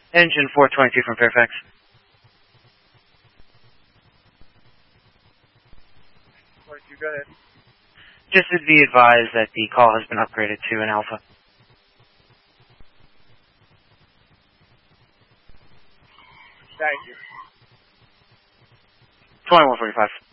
Engine 422 from Fairfax. Go ahead. Just to be advised that the call has been upgraded to an Alpha. Thank you. 2145.